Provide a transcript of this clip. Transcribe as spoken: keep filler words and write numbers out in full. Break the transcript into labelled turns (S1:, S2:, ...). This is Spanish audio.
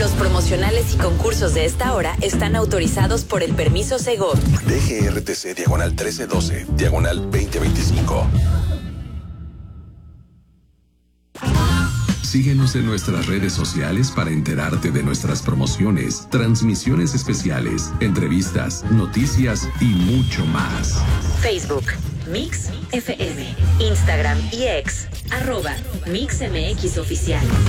S1: Los promocionales y concursos de esta hora están autorizados por el permiso Segov.
S2: D G R T C diagonal trece doce, diagonal veinte veinticinco.
S3: Síguenos en nuestras redes sociales para enterarte de nuestras promociones, transmisiones especiales, entrevistas, noticias y mucho más.
S1: Facebook, Mix F M. Instagram y X, arroba Mix M X Oficial.